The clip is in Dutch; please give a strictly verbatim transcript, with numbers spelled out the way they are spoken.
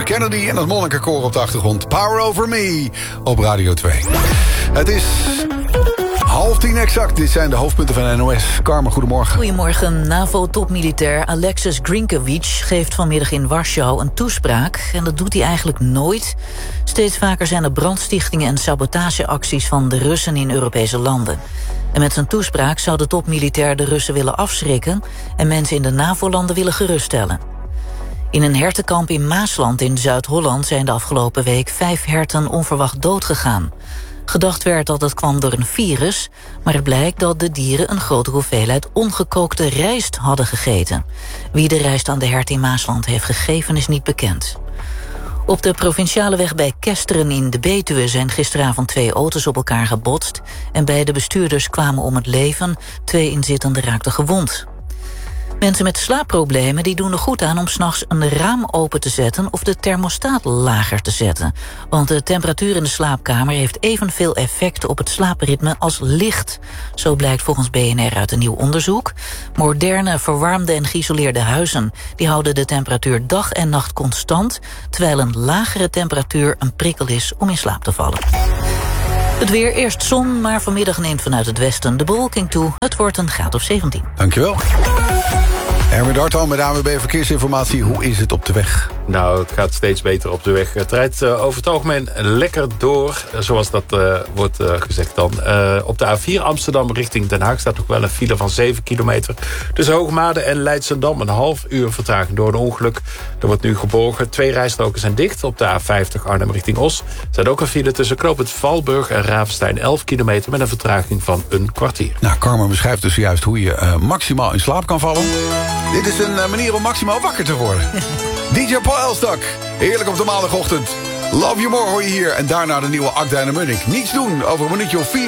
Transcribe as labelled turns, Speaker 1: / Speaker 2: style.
Speaker 1: Kennedy en het monnikenkoor op de achtergrond. Power Over Me op Radio twee. Het is half tien exact. Dit zijn de hoofdpunten van N O S. Carmen, goedemorgen.
Speaker 2: Goedemorgen. NAVO-topmilitair Alexis Grinkewicz geeft vanmiddag in Warschau een toespraak. En dat doet hij eigenlijk nooit. Steeds vaker zijn er brandstichtingen en sabotageacties van de Russen in Europese landen. En met zijn toespraak zou de topmilitair de Russen willen afschrikken en mensen in de NAVO-landen willen geruststellen. In een hertenkamp in Maasland in Zuid-Holland zijn de afgelopen week vijf herten onverwacht doodgegaan. Gedacht werd dat het kwam door een virus, maar het blijkt dat de dieren een grote hoeveelheid ongekookte rijst hadden gegeten. Wie de rijst aan de herten in Maasland heeft gegeven is niet bekend. Op de provinciale weg bij Kesteren in de Betuwe zijn gisteravond twee auto's op elkaar gebotst en beide bestuurders kwamen om het leven, twee inzittenden raakten gewond. Mensen met slaapproblemen die doen er goed aan om 's nachts een raam open te zetten of de thermostaat lager te zetten. Want de temperatuur in de slaapkamer heeft evenveel effect op het slaapritme als licht. Zo blijkt volgens B N R uit een nieuw onderzoek. Moderne, verwarmde en geïsoleerde huizen die houden de temperatuur dag en nacht constant, terwijl een lagere temperatuur een prikkel is om in slaap te vallen. Het weer, eerst zon, maar vanmiddag neemt vanuit het westen de bewolking toe. Het wordt een graad of zeventien.
Speaker 1: Dankjewel. Erwin Dartman met A N W B Verkeersinformatie. Hoe is het op de weg?
Speaker 3: Nou, het gaat steeds beter op de weg. Het rijdt uh, over het algemeen lekker door, zoals dat uh, wordt uh, gezegd dan. Uh, op de A vier Amsterdam richting Den Haag staat nog wel een file van zeven kilometer. Tussen Hoogmade en Leidschendam een half uur vertraging door een ongeluk. Er wordt nu geborgen. Twee rijstroken zijn dicht. Op de A vijftig Arnhem richting Os staat ook een file tussen Knoopend Valburg en Ravenstein elf kilometer met een vertraging van een kwartier.
Speaker 1: Nou, Carmen beschrijft dus juist hoe je uh, maximaal in slaap kan vallen. Dit is een uh, manier om maximaal wakker te worden. D J Paul Elstak, heerlijk op de maandagochtend. Love You More hoor je hier. En daarna de nieuwe Akda en de Munnik. Niets doen over een minuutje of vier.